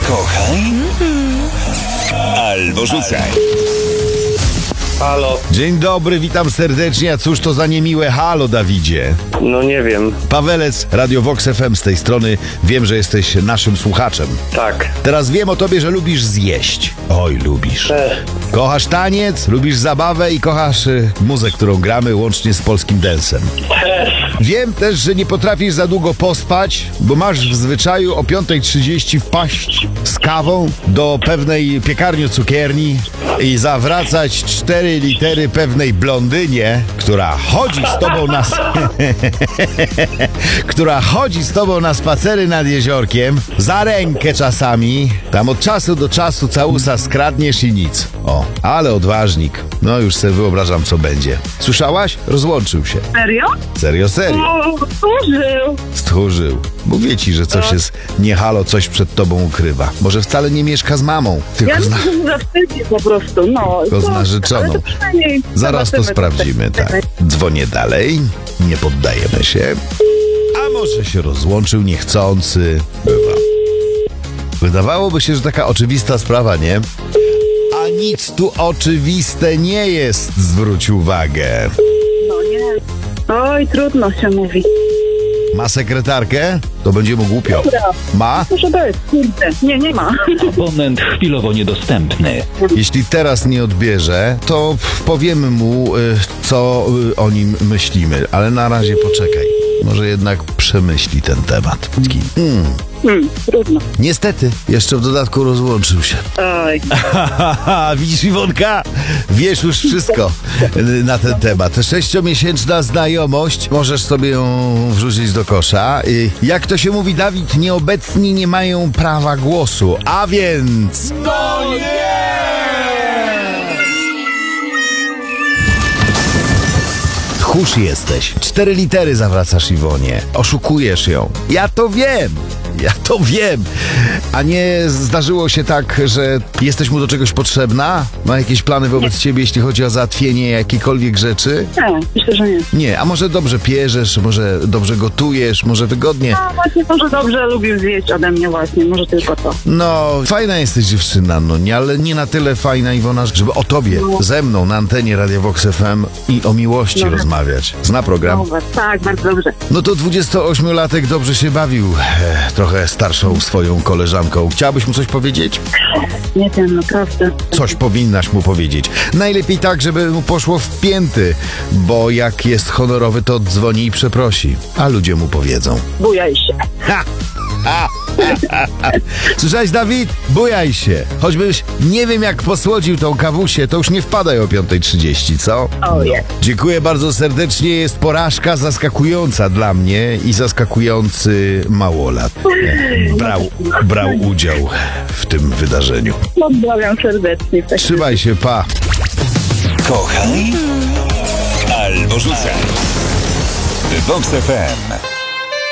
Kochaj albo rzucaj. Halo, Dzień dobry, witam serdecznie. A cóż to za niemiłe halo, Dawidzie? no nie wiem. Pawelec, Radio Vox FM z tej strony. Wiem, że jesteś naszym słuchaczem. Tak. Teraz wiem o tobie, że lubisz zjeść. Oj, lubisz. Kochasz taniec, lubisz zabawę i kochasz muzę, którą gramy łącznie z polskim dancem. Wiem też, że nie potrafisz za długo pospać, bo masz w zwyczaju o 5:30 wpaść z kawą do pewnej piekarni-cukierni i zawracać 4 litery pewnej blondynie, która chodzi z tobą na która chodzi z tobą na spacery nad jeziorkiem, za rękę czasami, tam od czasu do czasu całusa skradniesz i nic. O, ale odważnik. No już sobie wyobrażam, co będzie. Słyszałaś? Rozłączył się. Serio? Serio. O, służył. Stchórzył. Mówię ci, że coś jest nie halo, coś przed tobą ukrywa. Może wcale nie mieszka z mamą, tylko Ja zna... myślę, że zawstydzi po prostu, no. Tylko z narzeczoną. Ale to przynajmniej Zaraz to zobaczymy, sprawdzimy, co tak. Dzwonię dalej, nie poddajemy się. A może się rozłączył niechcący. Bywa. Wydawałoby się, że taka oczywista sprawa, nie? A nic tu oczywiste nie jest, zwróć uwagę. No nie. Oj, trudno się mówi. Ma sekretarkę? To będzie mu głupio. Dobra. Ma? Może być, kurde. Nie ma. Abonent chwilowo niedostępny. Jeśli teraz nie odbierze, to powiemy mu, co o nim myślimy. Ale na razie poczekaj. Może jednak przemyśli ten temat. Trudno. Niestety, jeszcze w dodatku rozłączył się. Oj. Widzisz, Iwonka? Wiesz już wszystko na ten temat. 6-miesięczna znajomość, możesz sobie ją wrzucić do kosza. Jak to się mówi, Dawid, nieobecni nie mają prawa głosu. A więc... No nie! Tchórz jesteś. 4 litery zawracasz Iwonie. Oszukujesz ją. Ja to wiem. A nie zdarzyło się tak, że jesteś mu do czegoś potrzebna? Ma jakieś plany wobec ciebie, jeśli chodzi o załatwienie jakiejkolwiek rzeczy? Nie, myślę, że nie. Nie, a może dobrze pierzesz, może dobrze gotujesz, może wygodnie? No właśnie, może dobrze lubił zjeść ode mnie właśnie, może tylko to. No, fajna jesteś dziewczyna, no nie, ale nie na tyle fajna, Iwona, żeby o tobie, ze mną na antenie Radio Vox FM i o miłości rozmawiać. Zna program? No, tak, bardzo dobrze. No to 28-latek dobrze się bawił, trochę starszą swoją koleżanką. Chciałabyś mu coś powiedzieć? Nie wiem, naprawdę. Coś powinnaś mu powiedzieć. Najlepiej tak, żeby mu poszło w pięty, bo jak jest honorowy, to dzwoni i przeprosi, a ludzie mu powiedzą. Bujaj się. Słyszałeś, Dawid? Bujaj się. Choćbyś nie wiem jak posłodził tą kawusię, to już nie wpadaj o 5:30, co? Ojej. Dziękuję bardzo serdecznie. Jest porażka zaskakująca dla mnie i zaskakujący małolat. Brał udział w tym wydarzeniu. Pozdrawiam serdecznie. Trzymaj się, pa. Kochaj albo rzucaj. Vox FM.